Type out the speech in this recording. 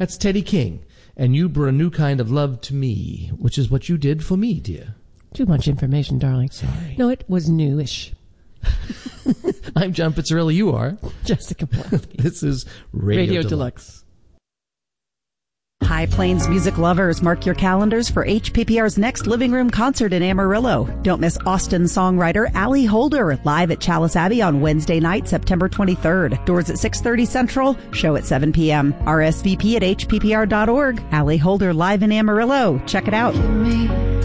That's Teddy King. And you brought a new kind of love to me, which is what you did for me, dear. Too much information, darling. Sorry. No, it was newish. I'm John Pizzarelli. You are Jessica Blackley. This is Radio Deluxe. High Plains music lovers, mark your calendars for HPPR's next Living Room concert in Amarillo. Don't miss Austin songwriter Allie Holder live at Chalice Abbey on Wednesday night, September 23rd. Doors at 6:30 Central, show at 7 p.m. RSVP at hppr.org. Allie Holder live in Amarillo. Check it out.